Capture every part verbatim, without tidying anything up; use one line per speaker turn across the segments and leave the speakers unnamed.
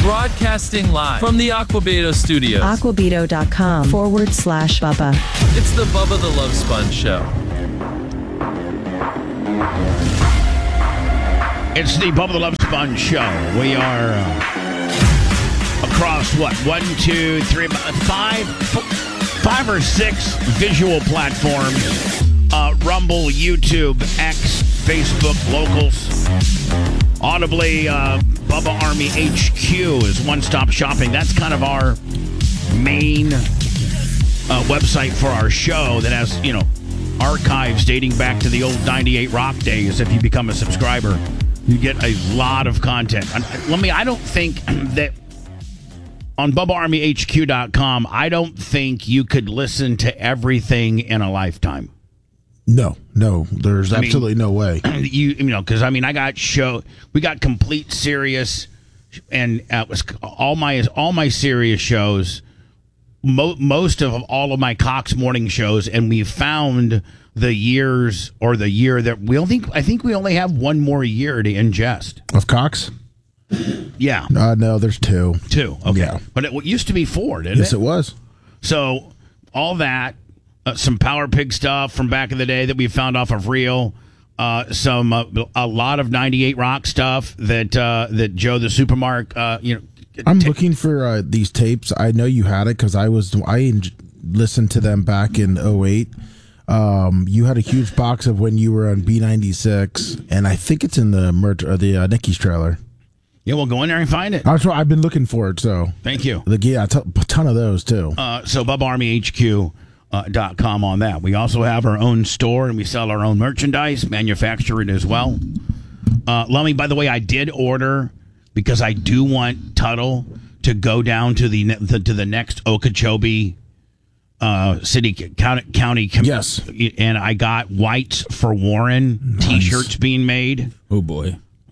Broadcasting live from the Aquabedo studios.
Aquabedo.com forward slash Bubba.
It's the Bubba the Love Sponge Show.
It's the Bubba the Love Sponge Show. We are uh, across, what, one, two, three, five, five or six visual platforms. Uh, Rumble, YouTube, X, Facebook, Locals. Audibly, uh, Bubba Army H Q is one-stop shopping. That's kind of our main uh, website for our show that has, you know, archives dating back to the old ninety-eight Rock days. If you become a subscriber, you get a lot of content. Let me, I don't think that on Bubba Army H Q dot com, I don't think you could listen to everything in a lifetime.
No, no, there's
I
absolutely
mean,
no way.
You, you know, because I mean, I got show, we got complete Sirius, and uh, was all my all my Sirius shows, mo- most of all of my Cox morning shows, and we found the years or the year that we don't think. I think we only have one more year to ingest
Of Cox?
Yeah,
Uh, no, there's two.
two. Okay,
Yeah.
but it used to be four, didn't
Yes,
it?
it was.
So all that. Uh, some Power Pig stuff from back in the day that we found off of Reel. Uh, some uh, a lot of ninety-eight Rock stuff that uh, that Joe the Supermark. Uh, you know,
I'm
ta-
looking for uh, these tapes. I know you had it because I was I en- listened to them back in oh eight. Um, you had a huge box of when you were on B ninety-six, and I think it's in the merch or the uh, Nicky's trailer.
Yeah, we'll go in there and find it.
That's what I've been looking for it. So
Thank you.
the yeah, a t- a ton of those too.
Uh, so Bubba Army H Q. Uh, dot com on that. We also have our own store and we sell our own merchandise, manufacture it as well. Uh, Lummy, by the way, I did order because I do want Tuttle to go down to the, the to the next Okeechobee uh, city county county. Com-
Yes,
and I got whites for Warren
nice.
T-shirts being made.
Oh boy!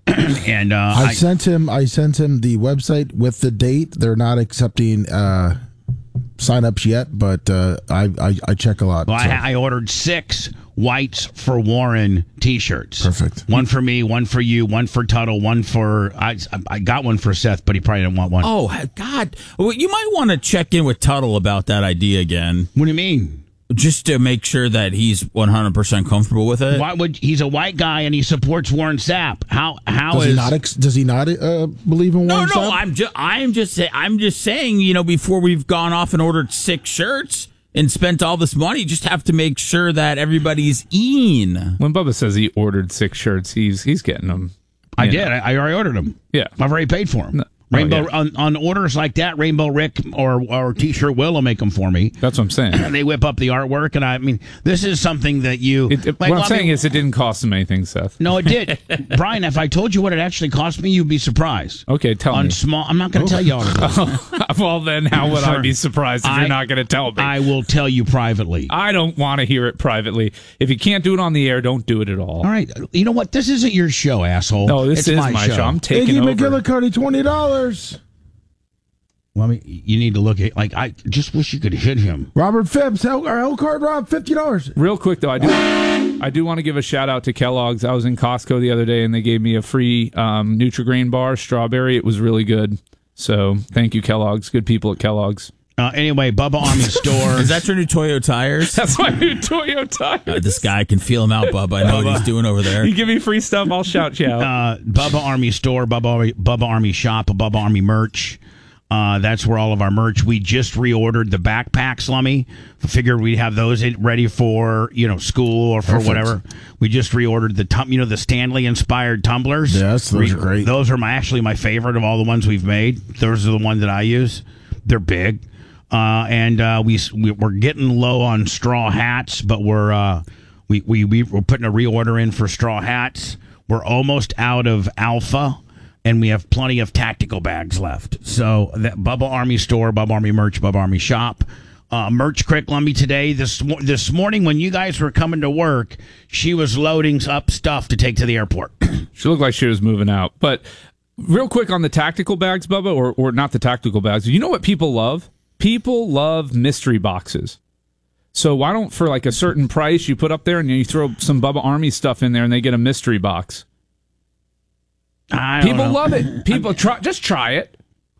and uh,
I,
I
sent him. I sent him the website with the date. They're not accepting uh, sign-ups yet, but uh, I, I I check a lot.
Well,
so.
I, I ordered six whites for Warren T-shirts.
Perfect.
One for me, one for you, one for Tuttle, one for I. I got one for Seth, but he probably didn't want one.
Oh God! Well, you might want to check in with Tuttle about that idea again,
What do you mean?
just to make sure that he's one hundred percent comfortable with it.
Why would he's a white guy and he supports Warren Sapp? How how
Does
is
he not? Ex- does he not uh, believe in
No,
Warren
no,
Sapp?
I'm just, I'm just, say, I'm just saying, you know, before we've gone off and ordered six shirts and spent all this money, you just have to make sure that everybody's in.
When Bubba says he ordered six shirts, he's he's getting them.
I
you
did.
know.
I, I already ordered them.
Yeah.
I've already paid for them.
No.
Rainbow
Oh, yeah.
on, on orders like that, Rainbow Rick or or T-shirt Will will make them for me.
That's what I'm saying.
They whip up the artwork, and I mean, this is something that you.
It, it,
like,
what I'm
I
saying
mean-
is, it didn't cost him anything, Seth.
No, it did, Brian. If I told you what it actually cost me, you'd be surprised.
Okay, tell
on
me.
small, I'm not going to tell you all of it.
Well, then how would I be surprised if
I-
you're not going to tell me?
I will tell you privately.
I don't want to hear it privately. If you can't do it on the air, don't do it at all.
All right. You know what? This isn't your show, asshole.
No, this
It's
is
my,
my show. I'm taking
Iggy
over.
McGillicuddy, twenty dollars.
Well, I mean, you need to look at, like, I just wish you could hit him.
Robert Phipps, L, or L card Rob, fifty dollars.
Real quick though, I do I do want to give a shout out to Kellogg's. I was in Costco the other day and they gave me a free um, Nutri-Grain bar, strawberry. It was really good. So thank you, Kellogg's. Good people at Kellogg's.
Uh, anyway, Bubba Army Store.
Is that your new Toyo tires?
That's my new Toyo tires.
Uh, this guy, I can feel him out, Bubba. I know what he's doing over there.
You give me free stuff, I'll shout you out.
Uh, Bubba Army Store, Bubba Army, Bubba Army Shop, Bubba Army Merch. Uh, that's where all of our merch. We just reordered the backpacks, Lummy. Figured we'd have those in- ready for, you know, school or for
Perfect.
whatever. We just reordered the tum- you know, the Stanley inspired tumblers.
Yes, those are great.
Those are my actually my favorite of all the ones we've made. Those are the ones that I use. They're big, uh, and uh, we, we we're getting low on straw hats, but we're uh, we we we we're putting a reorder in for straw hats. We're almost out of alpha. And we have plenty of tactical bags left. So that Bubba Army Store, Bubba Army Merch, Bubba Army Shop. Uh, merch Crick Lummy today. This this morning when you guys were coming to work, she was loading up stuff to take to the airport.
She looked like she was moving out. But real quick on the tactical bags, Bubba, or, or not the tactical bags. You know what people love? People love mystery boxes. So why don't, for like a certain price, you put up there and you throw some Bubba Army stuff in there and they get a mystery box.
I don't
People
know.
love it. People try, just try it.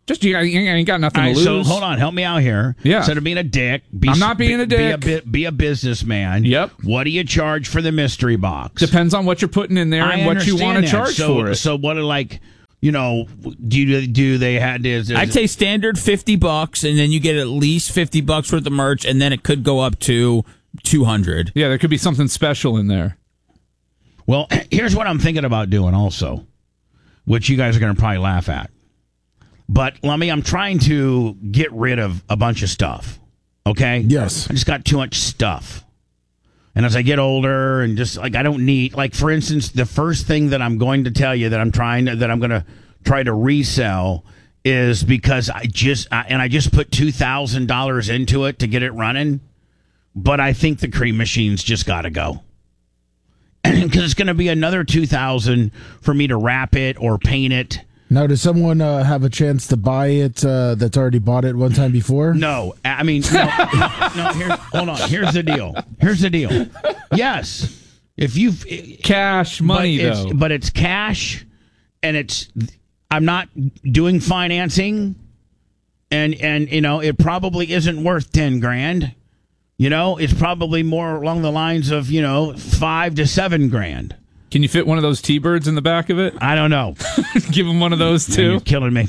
Just you, you ain't got nothing
All right,
to
so
lose.
hold on, help me out here.
Yeah.
Instead of being a dick, be,
I'm not being
be,
a dick.
Be a, bi- be a businessman.
Yep.
What do you charge for the mystery box?
Depends on what you're putting in there
I
and what you want to
understand that.
charge
so,
for it.
So what are like, you know, do you, do they had is, is
I'd say standard fifty bucks, and then you get at least fifty bucks worth of merch, and then it could go up to two hundred.
Yeah, there could be something special in there.
Well, here's what I'm thinking about doing also, which you guys are going to probably laugh at. But, Lummy, I'm trying to get rid of a bunch of stuff, okay?
Yes.
I just got too much stuff. And as I get older and just, like, I don't need, like, for instance, the first thing that I'm going to tell you that I'm trying to, that I'm going to try to resell is because I just, I, and I just put two thousand dollars into it to get it running, but I think the cream machine's just got to go. Because it's going to be another two thousand dollars for me to wrap it or paint it.
Now, does someone uh, have a chance to buy it uh, that's already bought it one time before?
No, I mean, no, no, no here, hold on. Here's the deal. Here's the deal. Yes, if you've
Cash money,
but it's,
though.
but it's cash, and it's I'm not doing financing, and and you know it probably isn't worth ten grand. You know, it's probably more along the lines of you know five to seven grand.
Can you fit one of those T-birds in the back of it?
I don't know.
Give him one of those
Man,
too.
you're killing me.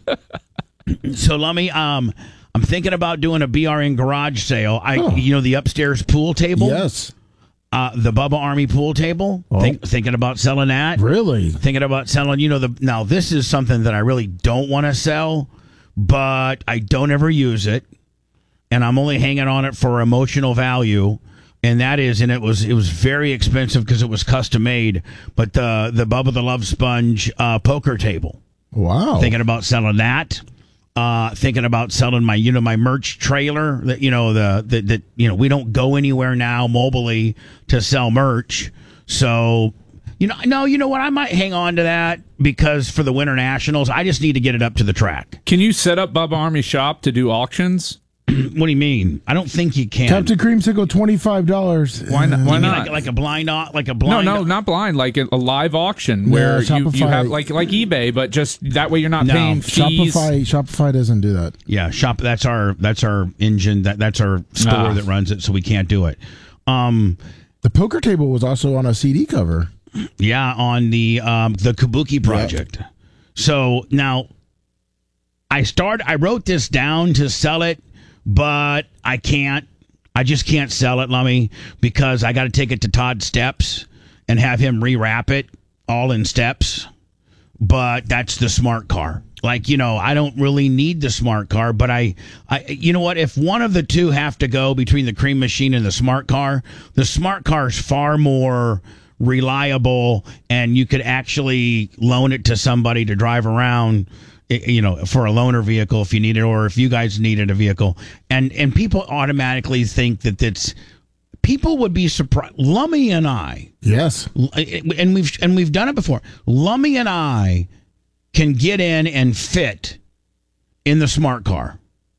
So let me. Um, I'm thinking about doing a B R N garage sale. I,
Oh.
you know, the upstairs pool table.
Yes.
Uh, the Bubba Army pool table.
Oh.
Think, thinking about selling that.
Really?
Thinking about selling. You know, the now this is something that I really don't want to sell, but I don't ever use it, and I'm only hanging on it for emotional value. And that is, and it was it was very expensive because it was custom made. But the the Bubba the Love Sponge uh, poker table.
Wow.
Thinking about selling that. Uh, thinking about selling my you know my merch trailer. That you know the that that you know we don't go anywhere now mobily to sell merch. So you know no you know what I might hang on to that because for the Winter Nationals I just need to get it up to the track.
Can you set up Bubba Army Shop to do auctions?
What do you mean? I don't think you can.
Captain Creamsicle, twenty-five dollars.
Why not? Why
You mean
not?
like, like a blind au- like a
No,
blind
no, not blind. Like a, a live auction
Yeah,
where you, you
Shopify-
have like like eBay, but just that way you're not
No,
paying fees.
Shopify Shopify doesn't do that.
Yeah, shop. That's our that's our engine. That that's our store
Ah.
that runs it. So we can't do it. Um,
The poker table was also on a C D cover.
Yeah, on the um, the Kabuki project. So now, I start. I wrote this down to sell it, but I can't. I just can't sell it, Lummy, because I got to take it to Todd Steps and have him rewrap it all in steps. But that's the smart car. Like, you know, I don't really need the smart car, but I, I, you know what? If one of the two have to go between the cream machine and the smart car, the smart car is far more reliable, and you could actually loan it to somebody to drive around, you know, for a loaner vehicle if you need it, or if you guys needed a vehicle. And and people automatically think that that's, people would be surprised. Lummy and I,
Yes.
and we've and we've done it before. Lummy and I can get in and fit in the smart car.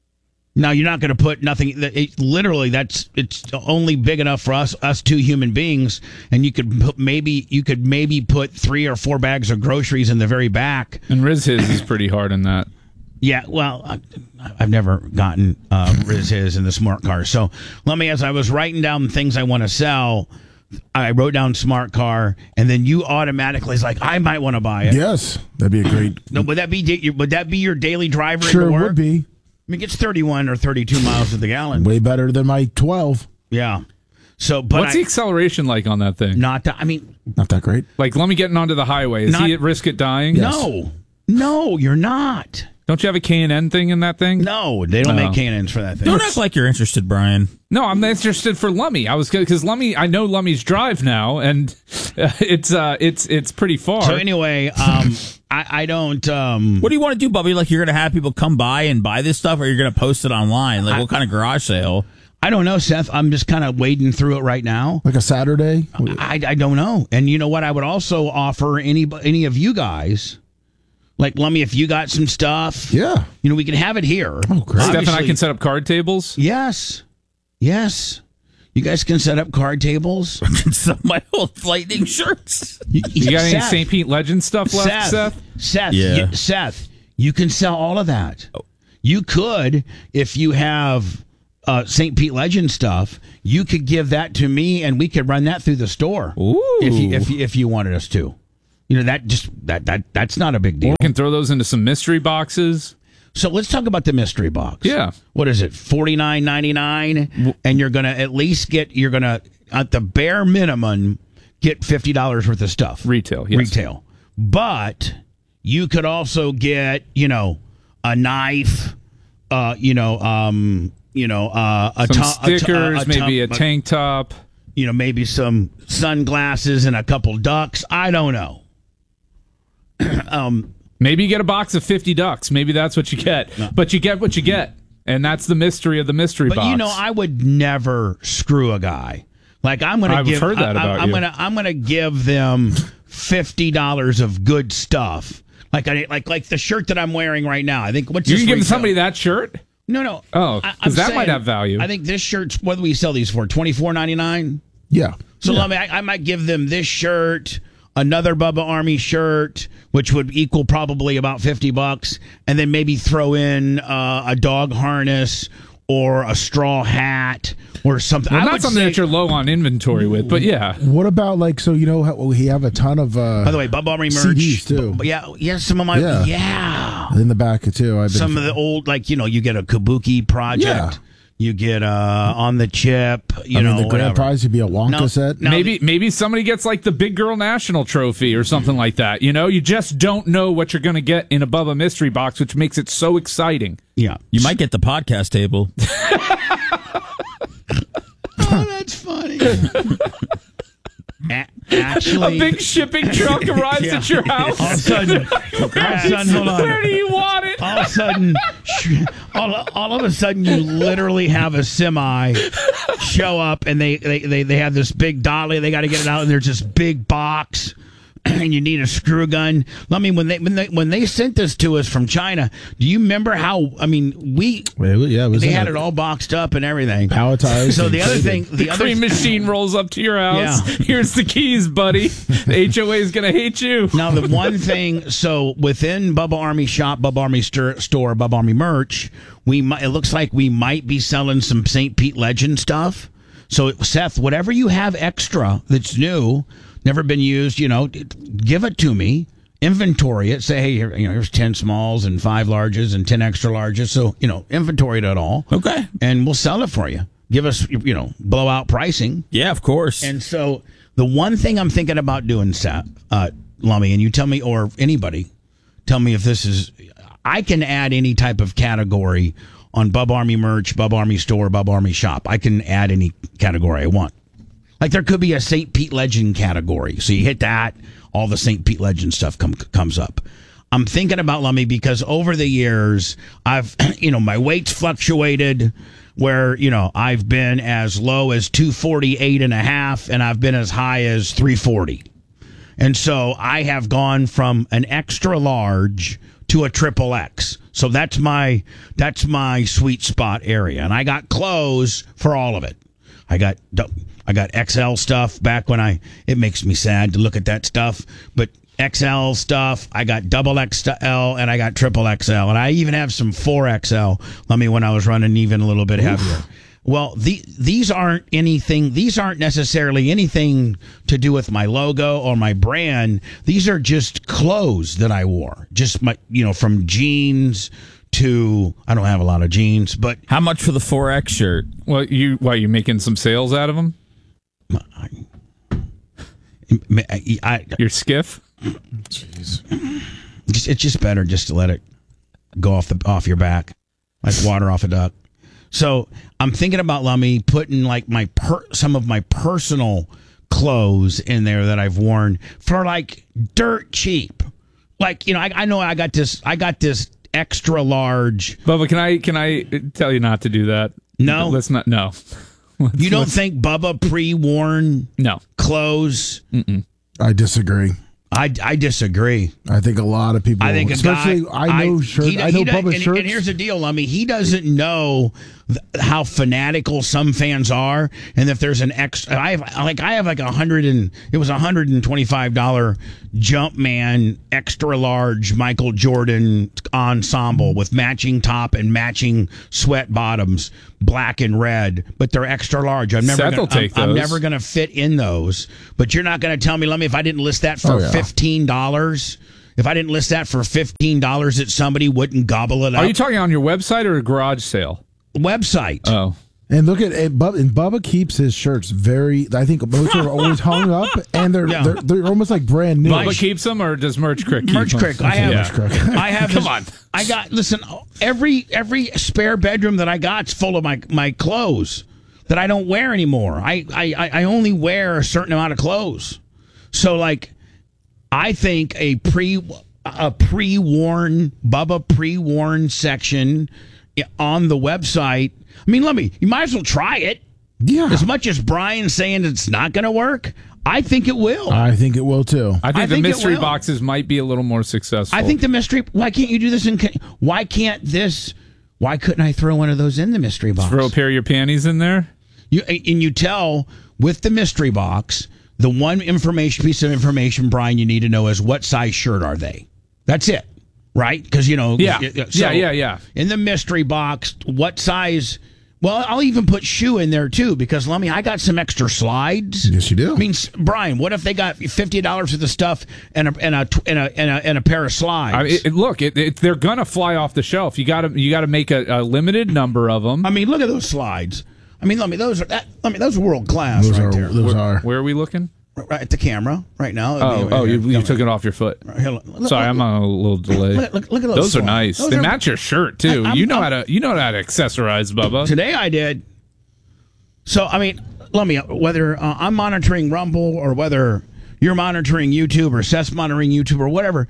Now you're not going to put nothing. It, literally, that's it's only big enough for us, us two human beings, and you could put, maybe you could maybe put three or four bags of groceries in the very back.
And Riz his is pretty hard in that.
Yeah, well, I, I've never gotten uh, Riz his in the smart car. So let me, as I was writing down the things I want to sell, I wrote down smart car, and then you automatically is like, I might want to buy it.
Yes. That'd be a great.
No, would that be da- would that be your daily driver
Sure
into work?
would be.
I mean, it gets thirty-one or thirty-two miles to the gallon.
Way better than my twelve.
Yeah. So, but
What's
I,
the acceleration like on that thing?
not that, I mean,
Not that great.
Like, let me getting onto the highway. Is
Not-
he at risk of dying?
no, no, you're not.
Don't you have a K and N thing in that thing?
No, they don't
No.
make cannons for that thing.
Don't act like you're interested, Brian.
No, I'm interested for Lummy. I was because Lummy. I know Lummy's drive now, and uh, it's uh, it's it's pretty far.
So anyway, um, I, I don't. Um,
What do you want to do, Bubby? Like, you're going to have people come by and buy this stuff, or you're going to post it online? Like, what kind of garage sale?
I don't know, Seth. I'm just kind of wading through it right now.
Like a Saturday.
I, I don't know. And you know what? I would also offer any any of you guys, like Lummy, if you got some stuff,
Yeah.
you know, we can have it here.
Oh, great.
Steph and I
Obviously-
can set up card tables.
Yes, yes. You guys can set up card tables.
Some of my old lightning shirts.
You got any
Seth,
Saint Pete Legend stuff left,
Seth,
Seth?
Seth,
Yeah.
you, Seth, You can sell all of that. You could, if you have uh, Saint Pete Legend stuff, you could give that to me, and we could run that through the store.
Ooh.
If you, if you, if you wanted us to. You know, that just that that that's not a big deal.
We can throw those into some mystery boxes.
So let's talk about the mystery box.
Yeah.
What is it? forty-nine ninety-nine, and you're gonna at least get you're gonna at the bare minimum get fifty dollars worth of stuff.
Retail, yes.
Retail. But you could also get, you know, a knife, uh, you know, um, you know, uh, a
Some
to-
stickers,
a to- a
maybe a
to-
tank top.
You know, maybe some sunglasses and a couple ducks. I don't know. um,
Maybe you get a box of fifty ducks. Maybe that's what you get.
No.
But you get what you get. And that's the mystery of the mystery
but
box.
you know, I would never screw a guy. Like I'm going to
I've
give.
heard that
I,
about
I'm
you.
going to. I'm going to give them fifty dollars of good stuff. Like I like like the shirt that I'm wearing right now. I think what's
you
this
can give
retail?
somebody that shirt?
No, no.
Oh,
I-
'cause
I'm
that might
saying,
have value.
I think this shirt's what do we sell these for? twenty-four ninety-nine.
Yeah.
So let me. I, I might give them this shirt, another Bubba Army shirt, which would equal probably about fifty bucks, and then maybe throw in uh, a dog harness or a straw hat or something.
Well,
I
not
would
something
say-
that you're low on inventory with, but yeah.
What about like so you know how we have a ton of uh
By the way, Bubba Army merch.
C Ds too.
B- Yeah, yeah. Some of my
Yeah.
yeah.
in the back too. I've been
Some of the old, like you know, you get a Kabuki project.
Yeah.
You get uh, on the chip. You
I
know,
mean, the grand
whatever.
prize would be a Wonka
No,
set.
no.
Maybe maybe somebody gets like the Big Girl National Trophy or something like that. You know, you just don't know what you're going to get in a Bubba mystery box, which makes it so exciting.
Yeah.
You might get the podcast table.
Oh, that's funny. A- actually,
A big shipping truck arrives
Yeah.
at your house.
all of a sudden, all of a sudden, hold on.
Where do you want it?
All of a sudden, sh- all, all of a sudden, you literally have a semi show up, and they they, they, they have this big dolly. They got to get it out, and there's this big box, and you need a screw gun. I mean, when they when they when they sent this to us from China, do you remember how? I mean, we
Wait, yeah, it was
they
in
had
a
it all boxed up and everything.
palletized.
So
and
the other
traded.
thing, the
The
other
cream machine rolls up to your house.
Yeah.
Here's the keys, buddy. The H O A is going to hate you.
Now, the one thing, so within Bubba Army Shop, Bubba Army Stir, Store, Bubba Army Merch, we might, it looks like we might be selling some Saint Pete Legend stuff. So, Seth, whatever you have extra that's new, never been used, you know, give it to me. Inventory it. Say, hey, here, you know, here's ten smalls and five larges and ten extra larges. So, you know, inventory it at all.
Okay.
And we'll sell it for you. Give us, you know, blowout pricing.
Yeah, of course.
And so the one thing I'm thinking about doing, Seth, uh, Lummy, and you tell me, or anybody, tell me if this is, I can add any type of category on Bubba Army Merch, Bubba Army Store, Bubba Army Shop. I can add any category I want. Like there could be a Saint Pete Legend category. So you hit that, all the Saint Pete Legend stuff come, comes up. I'm thinking about Lummy because over the years, I've, you know, my weight's fluctuated where, you know, I've been as low as two forty-eight and a half and I've been as high as three forty. And so I have gone from an extra large to a triple X. So that's my, that's my sweet spot area. And I got clothes for all of it. I got, I got X L stuff back when I, it makes me sad to look at that stuff, but X L stuff, I got double X L and I got triple X L. And I even have some four X L, let me, when I was running even a little bit heavier. Well, the, these aren't anything, these aren't necessarily anything to do with my logo or my brand. These are just clothes that I wore. Just my, you know, from jeans to, I don't have a lot of jeans, but
How much for the four X shirt?
Well, you why you making some sales out of them?
I, I,
Your skiff?
Jeez.
Just, it's just better just to let it go off the off your back, like water off a duck. So I'm thinking about Lummy putting like my per, some of my personal clothes in there that I've worn for like dirt cheap. Like you know, I, I know I got this. I got this extra large.
Bubba, can I can I tell you not to do that?
No.
Let's not. No. Let's-
You don't
let's-
think Bubba pre-worn
No.
clothes?
I disagree.
I, I disagree.
I think a lot of people,
I think a
especially
guy,
I know shirt.
he-
I know
he does-
Bubba
and,
shirts.
and here's the deal, Lummy. He doesn't know th- how fanatical some fans are, and if there's an extra, I have like I have like a hundred and it was a hundred and twenty five dollar Jumpman extra large Michael Jordan ensemble with matching top and matching sweat bottoms, black and red, but they're extra large. I'm never
Seth
gonna,
will take
I'm, I'm
those.
never going to fit in those. But you're not going to tell me, let me if I didn't list that for
Oh, yeah.
fifteen dollars. If I didn't list that for fifteen dollars, that somebody wouldn't gobble it up.
Are you talking on your website or a garage sale?
Website.
Oh.
And look at it, Bub- and Bubba keeps his shirts very. I think both are always hung up, and they're
Yeah.
they're, they're almost like brand new.
Bubba keeps them, or does Merch Crick keep
Merch
them?
Crick. I have.
Yeah.
Merch Crick.
I have.
Come
this-
on.
I got. Listen. Every every spare bedroom that I got's full of my my clothes that I don't wear anymore. I I I only wear a certain amount of clothes. So like, I think a pre a pre worn Bubba pre worn section on the website. I mean, let me. You might as well try it.
Yeah,
As much as Brian's saying it's not going to work, I think it will.
I think it will too.
I think
I
the
think it
mystery
will.
boxes might be a little more successful.
I think the mystery. Why can't you do this in? Why can't this? Why couldn't I throw one of those in the mystery box?
Throw a pair of your panties in there.
You and you tell with the mystery box the one information piece of information, Brian, you need to know is what size shirt are they? That's it, right? Because you know,
Yeah.
so
Yeah, yeah, yeah.
In the mystery box, what size? Well, I'll even put shoe in there too because let me. I got some extra slides.
Yes, you do.
I mean, s- Brian, what if they got fifty dollars worth of stuff and a and a and a and a, and a pair of slides?
I mean, it, it- look, it, it, they're gonna fly off the shelf. You got to you got to make a, a limited number of them.
I mean, look at those slides. I mean, let me. Those are that. I mean, those are world class
Those
right
are
there.
those are.
Where are we looking?
Right at the camera right now.
Oh, oh, you, you took it off your foot.
Here, look, look,
Sorry, I'm on a little delay.
Look, look, look at those.
Those are
slides.
nice.
Those
They
are-
match your shirt too.
I- I'm-
you know
I'm-
how to you know how to accessorize, Bubba.
Today I did. So I mean, let me. Whether uh, I'm monitoring Rumble or whether you're monitoring YouTube or Seth's monitoring YouTube or whatever,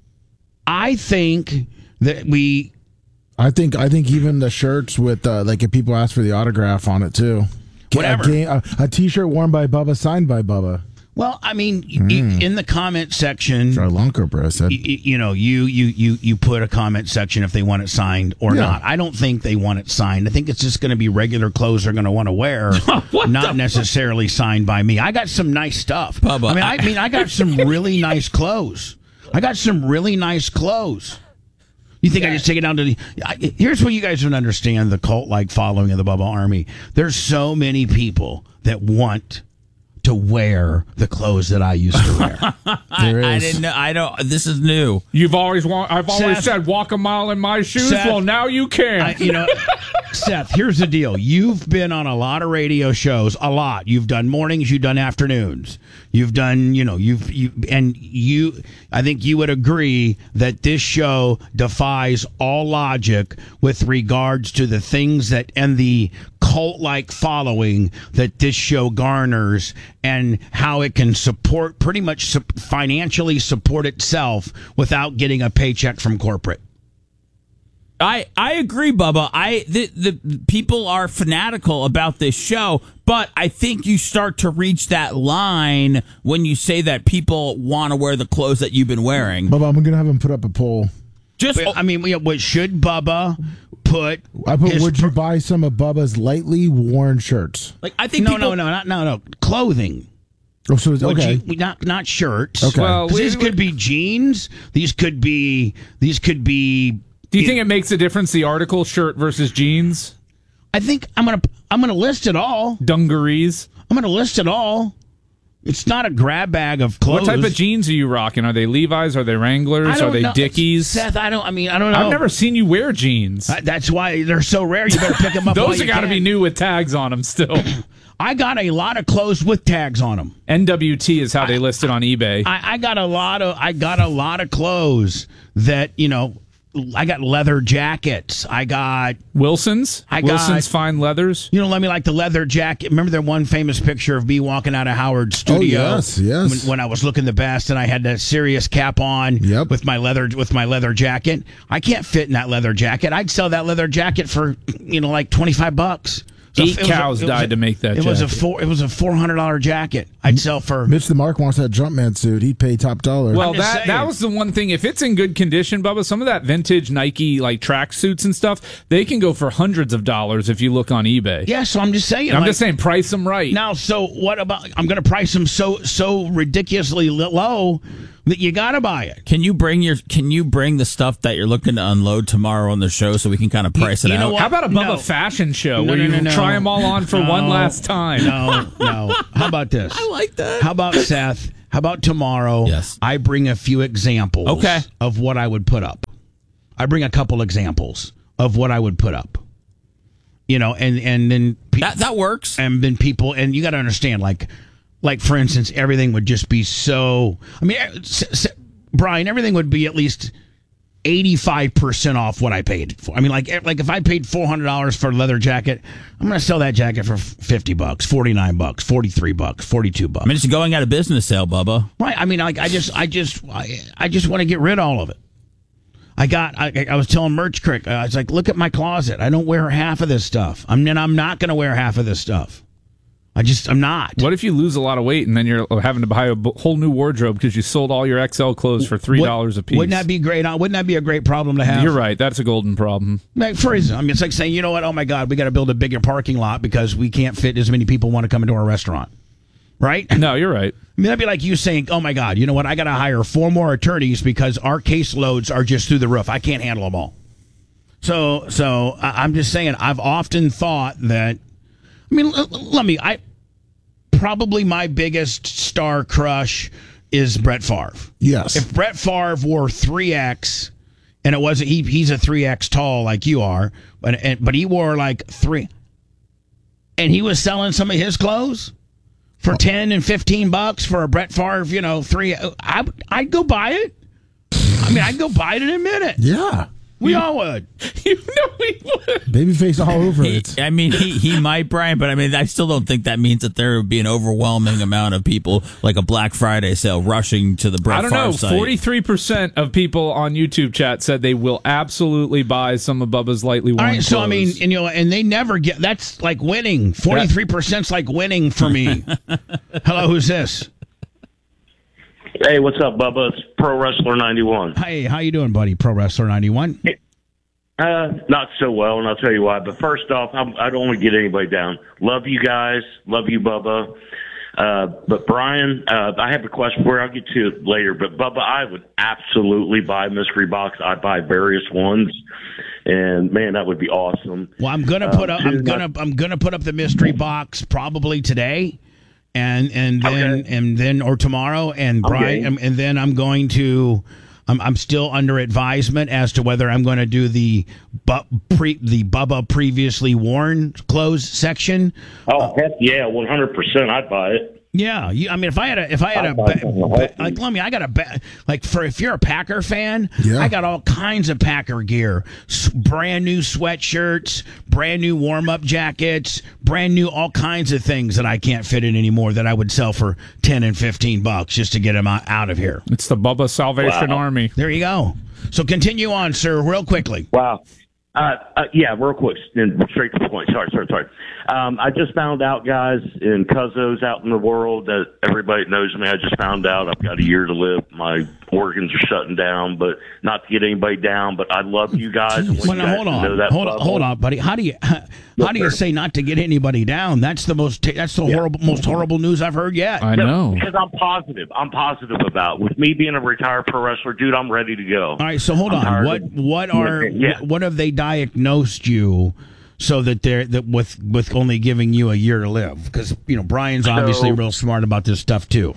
I think that we.
I think I think even the shirts with uh, like if people ask for the autograph on it too.
Whatever.
A, game, a, a T-shirt worn by Bubba, signed by Bubba.
Well, I mean, y- y- in the comment section,
Try Lonko, bro. Said.
y- y- you know, you you you you put a comment section if they want it signed or
Yeah.
not. I don't think they want it signed. I think it's just going to be regular clothes they're going to want to wear, not necessarily signed by me. I got some nice stuff.
Bubba,
I mean, I, I mean, I got some really nice clothes. I got some really nice clothes. You think I just take it down to the? I, here's what you guys don't understand: the cult-like following of the Bubba Army. There's so many people that want to wear the clothes that I used to wear.
There
I, I
is.
didn't know. I don't. This is new.
You've always want. I've always
Seth-
said walk a mile in my shoes.
Seth-
well, now you can.
I, you know, Seth, here's the deal. You've been on a lot of radio shows, a lot. You've done mornings, you've done afternoons. You've done, you know, you've you and you I think you would agree that this show defies all logic with regards to the things that and the cult-like following that this show garners and how it can support pretty much su- financially support itself without getting a paycheck from corporate.
I, I agree, Bubba. I the, the people are fanatical about this show, but I think you start to reach that line when you say that people want to wear the clothes that you've been wearing.
Bubba, I'm gonna have him put up a poll.
Just
I mean, we- what should Bubba put?
I put.
his
Would you
per-
buy some of Bubba's lightly worn shirts?
like I think
No,
people,
no, no, not no, no. Clothing.
Oh, so it's
Would
okay.
you- not not shirts.
Okay.
Well,
'Cause
we-
these
we-
could be jeans. These could be. These could be.
Do you think it makes a difference the article shirt versus jeans,
I think I'm gonna. I'm gonna list it all.
dungarees?
I'm gonna list it all. It's not a grab bag of clothes.
What type of jeans are you rocking? Are they Levi's? Are they
I
Wranglers? Are
don't
they
know.
Dickies?
Seth, I don't. I mean, I don't know.
I've never seen you wear jeans.
Uh, That's why they're so rare. You better pick them up. while
Those
you
have got to
can.
be new with tags on them still.
I got a lot of clothes with tags on them.
N W T is how they list it on eBay.
I, I got a lot of I got a lot of clothes that you know. I got leather jackets. I got
Wilson's?
I got-
Wilson's Fine Leathers?
you know. Let me like the leather jacket. Remember that one famous picture of me walking out of Howard's studio?
Oh, yes, yes.
When, when I was looking the best, and I had that serious cap on
Yep.
with my leather with my leather jacket. I can't fit in that leather jacket. I'd sell that leather jacket for you know like twenty five bucks. So
Eight
it was a-
cows
it was
died
a-
to make that
It was a
jacket.
four. It was a four hundred dollar jacket. I'd sell for.
Mitch the Mark wants that Jumpman suit. He'd pay top dollar.
Well,
I'm just
that
saying.
that was the one thing. If it's in good condition, Bubba, some of that vintage Nike like track suits and stuff, they can go for hundreds of dollars if you look on eBay.
Yeah, so I'm just saying.
I'm
like,
just saying, price them right.
Now, so what about? I'm going to price them so so ridiculously li- low that you got to buy it.
Can you bring your Can you bring the stuff that you're looking to unload tomorrow on the show so we can kind of price
You
it
know
out?
what?
How about a Bubba
No.
fashion show
No,
where
no,
you
no, no.
try them all on for
No.
one last time?
No, no. How about this? I
like that.
How about Seth? How about tomorrow?
Yes.
I bring a few examples.
Okay.
Of what I would put up. I bring a couple examples of what I would put up. You know, and and then pe-
That that works.
and then people, and you got to understand, like, like for instance, everything would just be so. I mean, s- s- Brian, everything would be at least eighty-five percent off what I paid for. I mean, like, like if I paid four hundred dollars for a leather jacket, I'm going to sell that jacket for fifty bucks, forty-nine bucks, forty-three bucks, forty-two bucks.
I mean, it's a going out of business sale, Bubba.
Right. I mean, like, I just, I just, I, I just want to get rid of all of it. I got, I, I was telling Merch Crick, I was like, look at my closet. I don't wear half of this stuff. I'm, and I'm not going to wear half of this stuff. I just, I'm not.
What if you lose a lot of weight and then you're having to buy a b- whole new wardrobe because you sold all your X L clothes for three dollars a piece?
Wouldn't that be great? Uh, Wouldn't that be a great problem to have?
You're right. That's a golden problem.
Like, for instance, I mean, it's like saying, you know what? Oh my God, we got to build a bigger parking lot because we can't fit as many people want to come into our restaurant. Right?
No, you're right.
I mean, that'd be like you saying, oh my God, you know what? I got to hire four more attorneys because our caseloads are just through the roof. I can't handle them all. So, so I- I'm just saying, I've often thought that, I mean, l- l- let me, I, probably my biggest star crush is Brett Favre.
yes.
If Brett Favre wore three X, and it wasn't, he, he's a three X tall like you are, but, and, but he wore like three, and he was selling some of his clothes for ten and fifteen bucks for a Brett Favre, you know, three. I, I'd go buy it. I mean, I'd go buy it in a minute.
yeah.
We all would.
You know we would.
Babyface all over
He,
it.
I mean, he, he might, Brian, but I mean, I still don't think that means that there would be an overwhelming amount of people, like a Black Friday sale, rushing to the Brett
I don't
Favre
know.
site.
forty-three percent of people on YouTube chat said they will absolutely buy some of Bubba's lightly worn
All right, so I mean,
clothes.
and you know, and they never get. That's like winning. Forty-three percent's like winning for me. Hello, who's this?
Hey, what's up, Bubba? It's Pro Wrestler ninety-one.
Hey, how you doing, buddy? Pro Wrestler ninety-one.
Uh, not so well, and I'll tell you why. But first off, I'm, I don't want to get anybody down. Love you guys. Love you, Bubba. Uh, but Brian, uh, I have a question for you. I'll get to it later. But Bubba, I would absolutely buy a mystery box. I buy various ones, and man, that would be awesome.
Well, I'm gonna
Uh,
put up. I'm
dude,
gonna. I'm gonna put up the mystery box probably today, and and then
Okay.
and then or tomorrow, and Brian,
game.
and, and then I'm going to. I'm, I'm still under advisement as to whether I'm going to do the bu- pre the Bubba previously worn clothes section.
Oh, heck yeah, one hundred percent. I'd buy it.
Yeah, you, I mean, if I had a, if I had a,
I'd buy
ba-
something
ba-
like
like, let me, I got a, ba- like for if you're a Packer fan,
Yeah.
I got all kinds of Packer gear, S- brand new sweatshirts, brand new warm up jackets, brand new all kinds of things that I can't fit in anymore that I would sell for ten and fifteen bucks just to get them out, out of here.
It's the Bubba Salvation
Wow.
Army.
There you go. So continue on, sir, real quickly.
Wow. Uh, uh, yeah, real quick, and straight to the point. Sorry, sorry, sorry. Um, I just found out, guys, in Cuzzos out in the world that everybody knows me. I just found out I've got a year to live. My organs are shutting down, but not to get anybody down. But I love you guys. And want
Well,
you
now,
guys
hold
to know
on,
that
hold on,
Bubba.
hold on, buddy. How do you how do you
sir.
say not to get anybody down? That's the most that's the horrible most horrible news I've heard yet.
I
No,
know.
because I'm positive. I'm positive about it. With me being a retired pro wrestler, dude, I'm ready to go.
All right, so hold
I'm
on.
tired
What
of-
what are
Yeah.
what have they diagnosed you so that they're that with with only giving you a year to live? Because you know Brian's obviously
So-
real smart about this stuff too.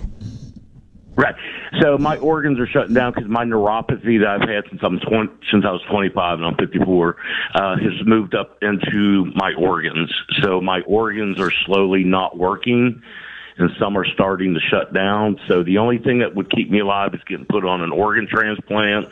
Right. So my organs are shutting down because my neuropathy that I've had since I'm twenty, since I was twenty-five and I'm fifty-four uh, has moved up into my organs. So my organs are slowly not working, and some are starting to shut down. So the only thing that would keep me alive is getting put on an organ transplant.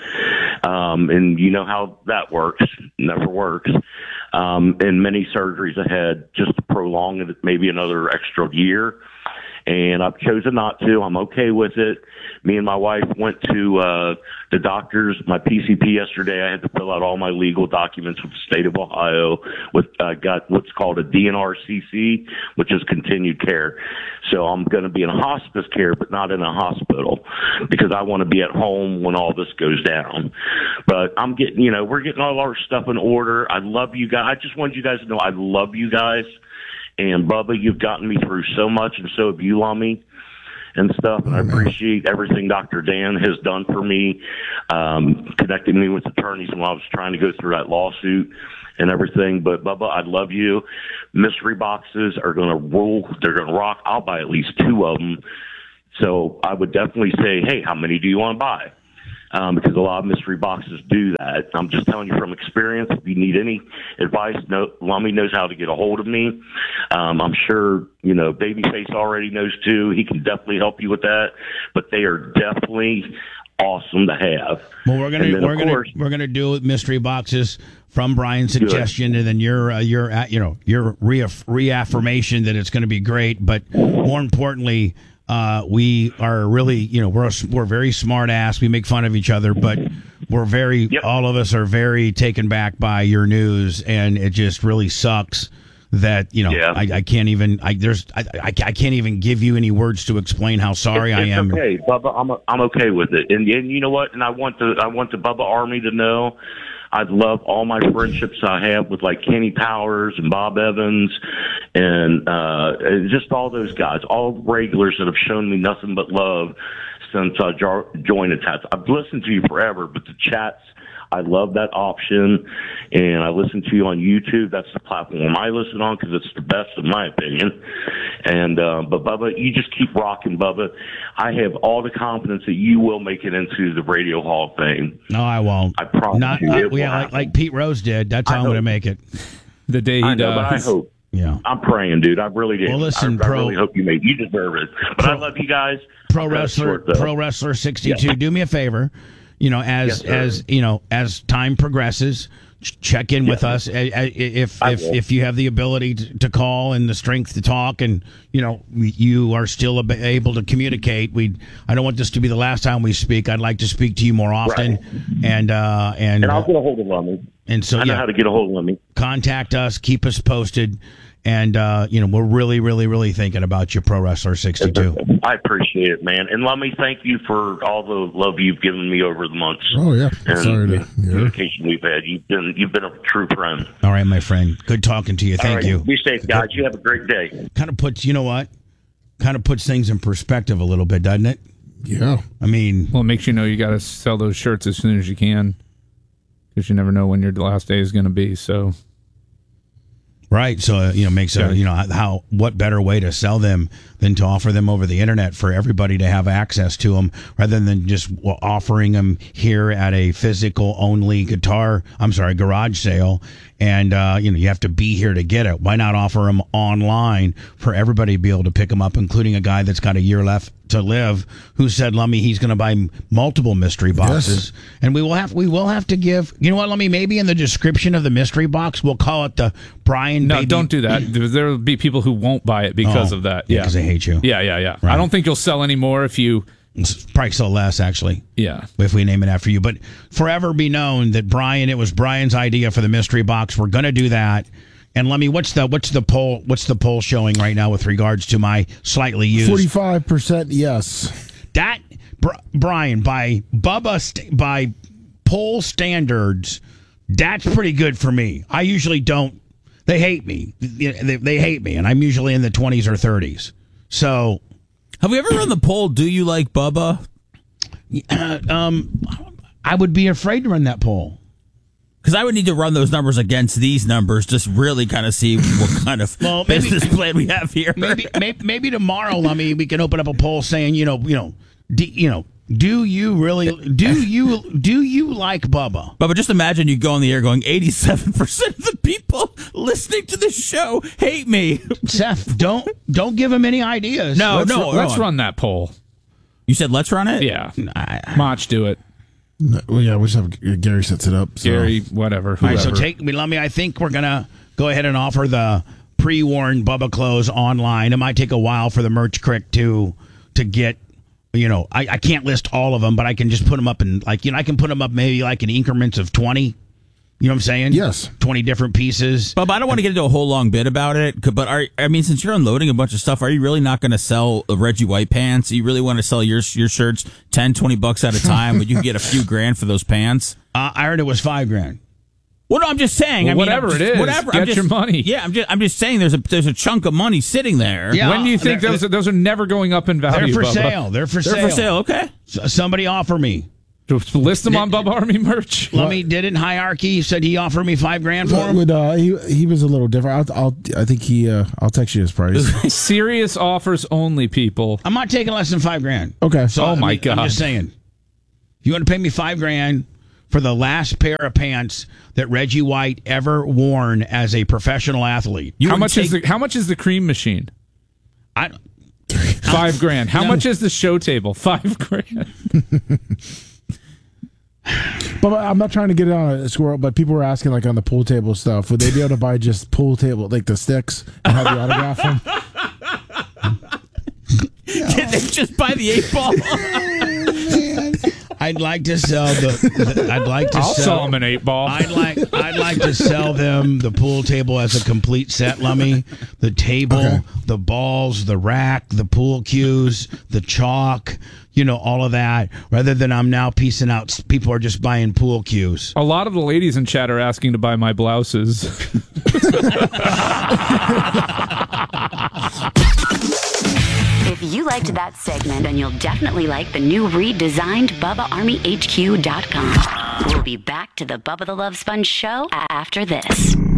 Um, and you know how that works. Never works. Um, and many surgeries ahead just to prolong it maybe another extra year. and I've chosen not to. I'm okay with it. Me and my wife went to uh, the doctors, my P C P yesterday. I had to fill out all my legal documents with the state of Ohio. With I uh, got what's called a D N R C C, which is continued care. So I'm going to be in hospice care, but not in a hospital, because I want to be at home when all this goes down. But I'm getting, you know, we're getting all our stuff in order. I love you guys. I just want you guys to know I love you guys. And Bubba, you've gotten me through so much, and so have you, Lummy, and stuff. And I appreciate everything Doctor Dan has done for me, um, connecting me with attorneys when I was trying to go through that lawsuit and everything. But Bubba, I love you. Mystery boxes are going to rule. They're going to rock. I'll buy at least two of them. So I would definitely say, hey, how many do you want to buy? Um, because a lot of mystery boxes do that. I'm just telling you from experience. If you need any advice, no, Lummy knows how to get a hold of me. Um, I'm sure, you know, Babyface already knows too. He can definitely help you with that. But they are definitely awesome to have.
Well, we're gonna
And then,
we're
of
gonna
course,
we're gonna do mystery boxes from Brian's suggestion, and then your uh, your uh, you know your reaff- reaffirmation that it's going to be great. But more importantly, uh, we are really you know we're we're very smart ass. We make fun of each other, but we're very
Yep.
all of us are very taken back by your news, and it just really sucks that you know
Yeah.
I, I can't even I there's I, I I can't even give you any words to explain how sorry
it's
I am.
Okay, Bubba, I'm I'm okay with it, and and you know what? And I want the I want the Bubba Army to know. I love all my friendships I have with like Kenny Powers and Bob Evans, and uh, and just all those guys, all regulars that have shown me nothing but love since I jo- joined the chats. I've listened to you forever, but the chats, I love that option, and I listen to you on YouTube. That's the platform I listen on because it's the best in my opinion. And uh, but Bubba, you just keep rocking, Bubba. I have all the confidence that you will make it into the Radio Hall of Fame.
No, I won't.
I promise
Not,
you.
uh,
it will
yeah, like,
happen.
like Pete Rose did. That's how
I
I'm going to
hope.
make it.
The day he
I know, but I
does.
hope.
Yeah.
I'm praying, dude. I really do.
Well, listen,
I, I
pro-
really hope you make. You deserve it. But I love you guys.
Pro
I'll cut it
wrestler,
short, though.
pro wrestler sixty-two. Do me a favor, you know, as
Yes, sir.
as you know, as time progresses, ch- check in with us. A- a- If
I
if
will.
if you have the ability to, to call and the strength to talk, and you know we- you are still ab- able to communicate, we I don't want this to be the last time we speak. I'd like to speak to you more often,
Right.
and uh, and
And I'll
uh,
get a hold of Lummy.
and so
I know
yeah.
how to get a hold of Lummy.
Contact us, keep us posted, and uh, you know we're really, really, really thinking about you, Pro Wrestler sixty-two.
I appreciate it, man. And Lummy, thank you for all the love you've given me over the months.
Oh yeah,
And
sorry
the
to hear.
communication we've had. You've been you've been a true friend.
All right, my friend. Good talking to you.
All
Thank
right,
you.
Be safe, guys. You have a great day.
Kind of puts, you know what? Kind of puts things in perspective a little bit, doesn't it?
Yeah.
I mean,
Well, it makes you know you got to sell those shirts as soon as you can, because you never know when your last day is going to be. So
right. So, uh, you know, makes
Yeah.
a, you know, how, what better way to sell them than to offer them over the internet for everybody to have access to them rather than just well, offering them here at a physical only guitar, I'm sorry, garage sale. And, uh, you know, you have to be here to get it. Why not offer them online for everybody to be able to pick them up, including a guy that's got a year left to live who said, Lummy, he's going to buy m- multiple mystery boxes.
Yes.
And we will have, we will have to give, you know what, Lummy, maybe in the description of the mystery box, we'll call it the Brian
no,
Baby.
don't do that. There will be people who won't buy it because
Oh,
of that.
yeah,
Yeah,
'cause they hate you.
Yeah, yeah, yeah.
Right.
I don't think you'll sell any more if you.
It's probably sell less, actually.
Yeah.
If we name it after you. But forever be known that Brian, it was Brian's idea for the mystery box. We're going to do that. And let me, what's the what's the poll? What's the poll showing right now with regards to my slightly used
Forty-five percent yes.
that Br- Brian by Bubba st- by poll standards? That's pretty good for me. I usually don't. They hate me. They, they hate me, and I'm usually in the twenties or thirties. So,
Have we ever run the poll? Do you like Bubba?
uh, um, I would be afraid to run that poll.
Because I would need to run those numbers against these numbers, just really kind of see what kind of
Well, maybe-
business plan we have here.
maybe, maybe maybe tomorrow, Lummy, we can open up a poll saying, you know, you know, do, you know, do you really do you do you like Bubba?
Bubba, just imagine you go on the air going, eighty-seven percent of the people listening to this show hate me.
Seth, don't don't give him any ideas.
No,
Let's,
no,
let's
no.
run that poll.
You said let's run it?
Yeah. Mach, do it.
No, well, yeah, we just have Gary sets it up. So.
Gary, whatever.
All right, so
whoever.
take me, Lummy. I think we're gonna go ahead and offer the pre-worn Bubba clothes online. It might take a while for the merch crick to to get. You know, I, I can't list all of them, but I can just put them up in like you know I can put them up maybe like in increments of twenty. You know what I'm saying?
Yes.
twenty different pieces.
But, but I don't want to get into a whole long bit about it. But are, I mean, since you're unloading a bunch of stuff, are you really not going to sell Reggie White pants? You really want to sell your your shirts ten, twenty bucks at a time, but you can get a few grand for those pants?
Uh, I heard it was five grand.
Well, no, I'm just saying.
Well,
I mean,
whatever
just,
it is,
whatever.
get
I'm just,
your money.
Yeah, I'm just, I'm just saying. There's a there's a chunk of money sitting there.
Yeah.
When do you think
They're-
those are, those are never going up in value?
They're for
Bubba?
sale. They're for
They're
sale.
for sale. Okay.
S- Somebody offer me.
Just list them on Bubba Army merch.
Let me did it in hierarchy. Said he offered me five grand for
But
him.
with, uh, he he was a little different. I'll, I'll I think he uh, I'll text you his price.
Serious offers only, people.
I'm not taking less than five grand.
Okay.
So
Oh,
I
my
mean,
God.
I'm just saying. You want to pay me five grand for the last pair of pants that Reggie White ever worn as a professional athlete?
You
how
wouldn't
much is
take-
the how much is the cream machine?
I
Five grand. How much is the show table? Five grand.
But I'm not trying to get it on a squirrel, but people were asking like on the pool table stuff, would they be able to buy just pool table like the sticks and have the autograph them?
Can they just buy the eight ball?
I'd like to sell the. the I'd like to
I'll
sell,
sell them an eight ball.
I'd like I'd like to sell them the pool table as a complete set, Lummy. The table,
Okay.
the balls, the rack, the pool cues, the chalk, you know, all of that. Rather than I'm now piecing out, people are just buying pool cues.
A lot of the ladies in chat are asking to buy my blouses.
If you liked that segment, then you'll definitely like the new redesigned Bubba Army H Q dot com. We'll be back to the Bubba the Love Sponge show after this.